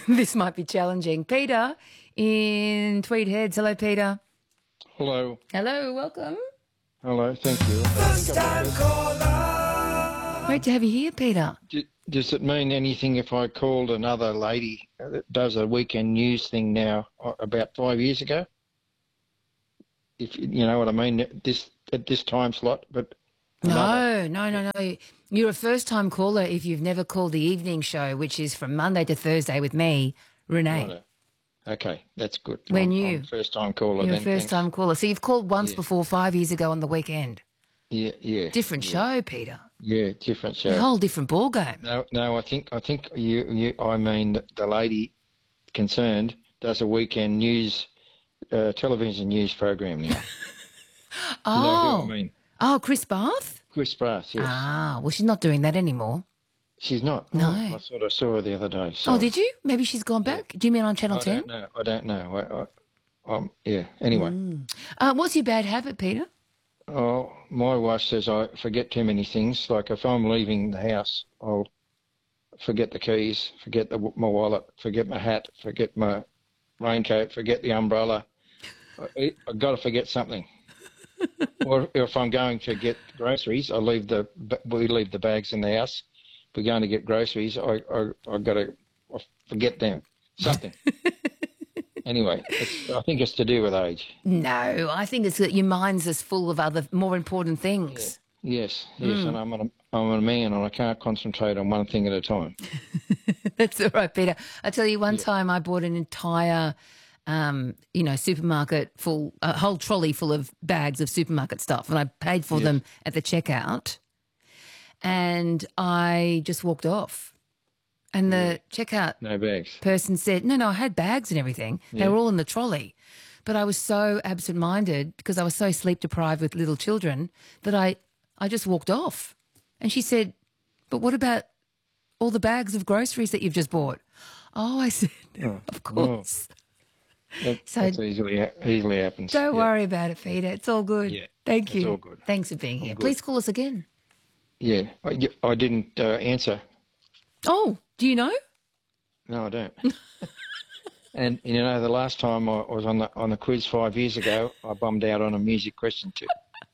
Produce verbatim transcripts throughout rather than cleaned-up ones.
This might be challenging. Peter in Tweed Heads. Hello, Peter. Hello. Hello, welcome. Hello, thank you. First time caller. Great to have you here, Peter. D- Does it mean anything if I called another lady that does a weekend news thing now uh, about five years ago? If you know what I mean, this at this time slot, but another. No, no, no, no. You're a first-time caller if you've never called the evening show, which is from Monday to Thursday with me, Renee. Righto. Okay, that's good. We're I'm, new. I'm first time caller. You're then, a first-time caller. So you've called once Yeah. before five years ago on the weekend. thanks. Yeah, yeah. Different yeah. show, Peter. Yeah, different A show. whole different ball game. No, no, I think I think you, you I mean the, the lady concerned does a weekend news, uh, television news program now. Oh, You know who I mean? oh, Chris Bath? Chris Brass, yes. Ah, well, she's not doing that anymore. She's not. No. Oh, I thought I saw her the other day. So Oh, did you? Maybe she's gone back. Do you mean on Channel I ten? don't know. I don't know. I, I, um, yeah. Anyway, Uh, what's your bad habit, Peter? oh, my wife says I forget too many things. Like if I'm leaving the house, I'll forget the keys, forget the, my wallet, forget my hat, forget my raincoat, forget the umbrella. I, I've got to forget something. Or if I'm going to get groceries, I leave the we leave the bags in the house. If we're going to get groceries, I I I got to forget them something. Anyway, it's, I think it's to do with age. No, I think it's that your mind's as full of other more important things. Yes, yes, and I'm a, I'm a man and I can't concentrate on one thing at a time. That's all right, Peter. I tell you, one time I bought an entire, um, you know, supermarket full, a whole trolley full of bags of supermarket stuff, and I paid for Yes. them at the checkout, and I just walked off. And the checkout No bags. person said, no, no, I had bags and everything. They Yeah. were all in the trolley. But I was so absent-minded because I was so sleep-deprived with little children that I, I just walked off. And she said, but what about all the bags of groceries that you've just bought? Oh, I said, of course. That, So- that's easily ha- easily happens. Don't Yeah. worry about it, Peter. It's all good. Yeah, Thank it's you. all good. Thanks for being here. good. Please call us again. Yeah, I, I didn't uh, answer. Oh, do you know? No, I don't. And you know, the last time I was on the on the quiz five years ago, I bummed out on a music question too.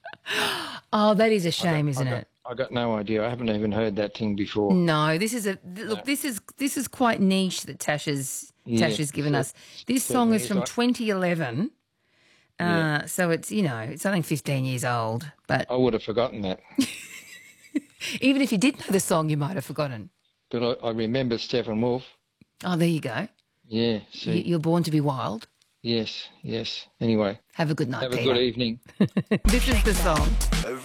Oh, that is a shame, isn't I got, it? I got no idea. I haven't even heard that thing before. No, this is a th- look. This is this is quite niche that Tasha's Yeah, Tasha's given cer- us. This song certainly is is. from I- twenty eleven, uh, Yeah. so it's you know it's something fifteen years old. But I would have forgotten that, even if you did know the song, you might have forgotten. but I, I remember Stephen Wolf. Oh, there you go. Yeah, You, see, you're born to be wild. yes, yes. Anyway, Have a good night, have a Peter. good evening. This is the song.